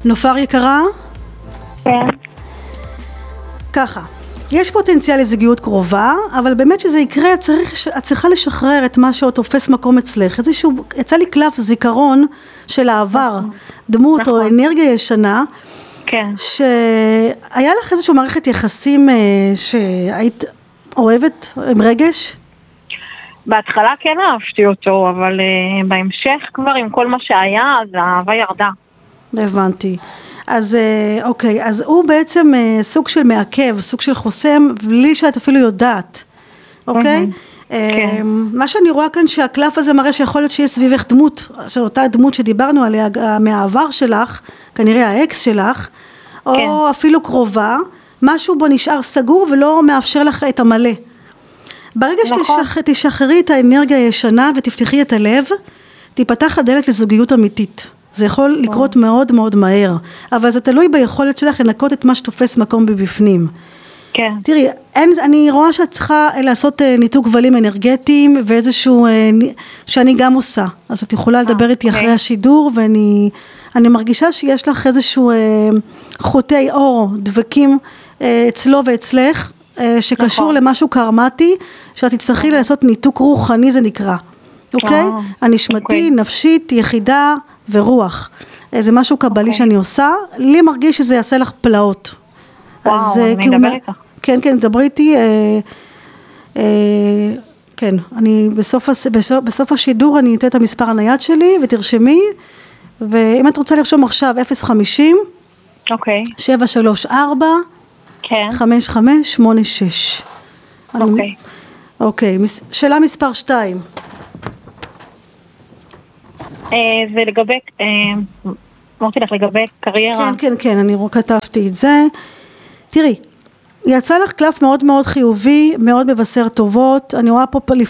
נופר יקרה? כן. ככה, יש פוטנציאל לזוגיות קרובה, אבל באמת שזה יקרה, את צריכה לשחרר את מה שעוד תופס מקום אצלך. יצא לי קלף זיכרון של העבר, דמות או אנרגיה ישנה, כן. שהיה לך איזשהו מערכת יחסים שהיית אוהבת עם רגש? בהתחלה כן אהבתי אותו, אבל בהמשך כבר עם כל מה שהיה, אז האהבה ירדה. הבנתי. אז אוקיי, אז הוא בעצם סוג של מעכב, סוג של חוסם, בלי שאת אפילו יודעת, אוקיי? כן. מה שאני רואה כאן שהקלף הזה מראה שיכול להיות שיש סביבך דמות, שאותה דמות שדיברנו עליה מהעבר שלך, כנראה האקס שלך, או אפילו קרובה, משהו בו נשאר סגור ולא מאפשר לך את המלא. ברגע שתשחררי את האנרגיה הישנה ותפתחי את הלב, תיפתח הדלת לזוגיות אמיתית. זה יכול לקרות מאוד מאוד מהר, אבל זה תלוי ביכולת שלך לנקות את מה שתופס מקום בבפנים. כן. תראי, אני רואה שאת צריכה לעשות ניתוק גבלים אנרגטיים, ואיזשהו, שאני גם עושה. אז את יכולה לדבר איתי אחרי השידור, ואני מרגישה שיש לך איזשהו חוטי אור, דבקים אצלו ואצלך, שקשור למשהו קרמטי, שאת תצטרכי לעשות ניתוק רוחני, זה נקרא. אוקיי? הנשמתי, נפשית, יחידה ורוח. זה משהו קבלי שאני עושה, לי מרגיש שזה יעשה לך פלאות. וואו, אני מדבר איתך. כן, דברי איתי, כן, אני בסוף השידור אני אתן את המספר הנייד שלי ותרשמי, ואם את רוצה לרשום עכשיו 050, אוקיי. 734, כן. 5586. אוקיי. אוקיי, שאלה מספר 2. זה לגבי, אמרתי לך לגבי קריירה. כן, אני כתבתי את זה. תראי, יצא לך קלף מאוד מאוד חיובי, מאוד מבשר טובות, אני רואה פה